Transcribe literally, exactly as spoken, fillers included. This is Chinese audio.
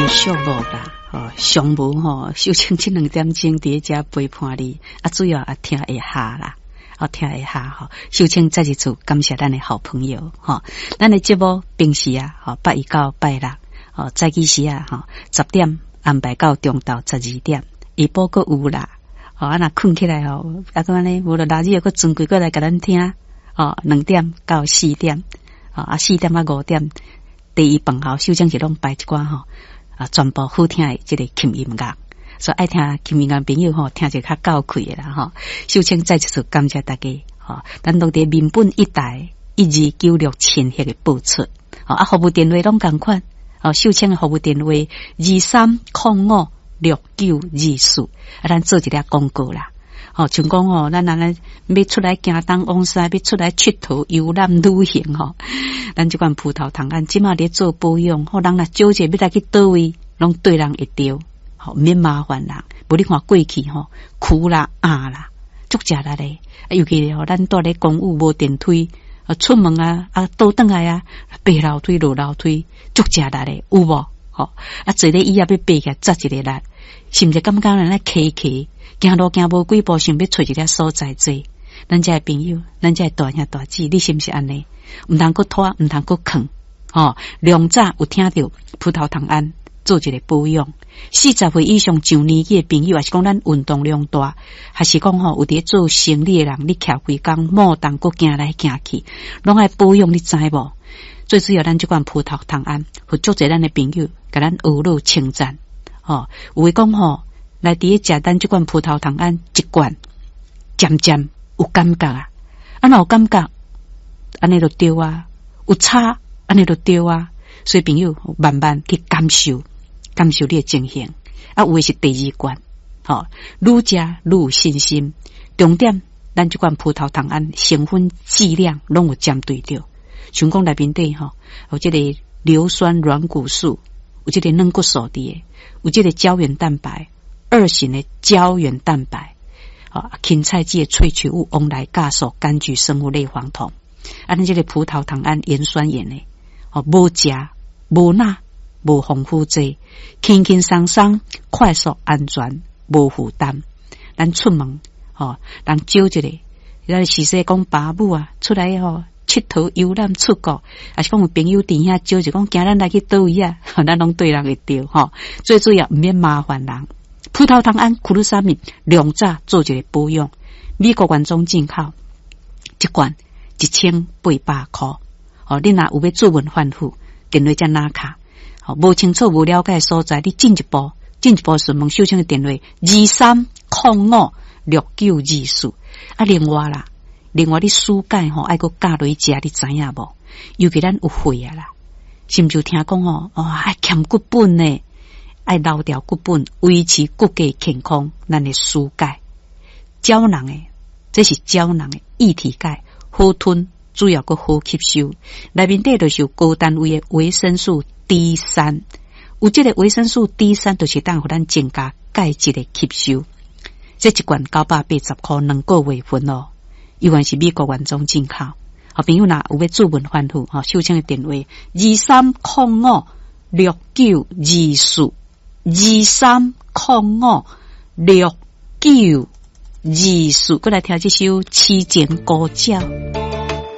寂寞啦，哦，上无吼，秀清这两点钟伫遮陪伴你，啊，主要啊听一下啦，啊听一下吼，秀清再一次感谢咱的好朋友吼，咱的节目平时啊，吼八一到八六，哦，早起时啊，吼十点安排到中昼十二点，下晡阁有啦，哦，啊若困起来吼，啊个安尼，无就垃圾又阁转过过来甲咱听，哦，两点到四点，哦啊四点到五点。第一饭后，秀清是拢摆一寡吼啊，全部好听的这个轻音乐，所以爱听轻音乐朋友吼，听者较够开的啦吼。秀清再一次感谢大家吼，咱都伫民本一台一二九六千迄个播出，吼啊，服务电话拢共款，哦，秀清的服务电话二三零五六九二四，啊，咱做一个广告啦。哦，像讲吼，咱安尼要出来行东往西，要出来佚佗游览旅行吼，咱即款葡萄糖胺即马咧做保养，好人若少者要来去倒位，拢对人会着，吼免麻烦人。无你看过去吼，苦啦啊啦，足食力咧。啊，尤其吼，咱住咧公寓无电梯，啊出门啊啊倒转来啊，爬楼梯落楼梯，足食力咧，有无？吼啊，坐咧椅啊要爬起来，扎一个力，是毋是感觉人咧骑骑？行路行无几步，想要找一个所在坐。咱这朋友，咱这大兄大姊，你是不是安尼？唔通搁拖，唔通搁啃。哦，两早有听到葡萄糖胺做一个保养。四十岁以上上年纪的朋友，还是讲咱运动量大，还是讲吼有伫做生理的人，你徛规工，莫当搁行来行去，拢爱保养，你知无？最主要咱这款葡萄糖胺，互足侪咱的朋友，甲咱学乐称赞。哦，有诶讲吼。来伫咧食咱即款葡萄糖胺一罐，渐渐有感觉啊，啊若有感觉，安尼就对啊，有差安尼就对啊，所以朋友慢慢去感受，感受你的情形，啊有诶是第二罐，吼，愈食愈有信心。重点，咱即款葡萄糖胺成分剂量拢有针对着，像讲内面底吼，有即个硫酸软骨素，有即个软骨素伫诶，有即个胶原蛋白。二型的胶原蛋白，啊，芹菜剂的萃取物往来酵素、柑橘生物类黄酮，啊，咱这个葡萄糖胺盐酸盐呢，哦，无食无钠无丰富剂，轻轻松松、快速、安全、无负担。咱出门，哦，人少一个，咱是说讲爸母啊，出来吼佚佗游览出国，还是讲有朋友伫遐少就讲今咱来去倒位啊，咱拢对人会着吼，最主要唔免麻烦人。葡萄糖胺库鲁沙米两早做一个保养，美国原装进口，一罐一千八百块。哦，你若有要做文反复，电话才拿卡。哦，无清楚无了解所在，你进一步，进一步询问秀清的电话二三零五六九二四。啊，另外啦，另外你暑假吼爱个加落食，你知影无？尤其咱有血啊啦，是毋是听讲哦？哦，还欠骨本呢？爱留条骨本，维持骨骼健康，咱的输钙、胶囊诶，这是胶囊诶液体钙，好吞，主要个好吸收。内面底就是有高单位的维生素 D 三，有这个维生素 D 三，就是当互咱增加钙质的吸收。这一罐九百八十块，两个月份哦，因为是美国原装进口。好朋友若有要做文反复，吼，秀清的电话二三零五六九二四。二三零五六九二四，过来听这首《痴情孤鸟》。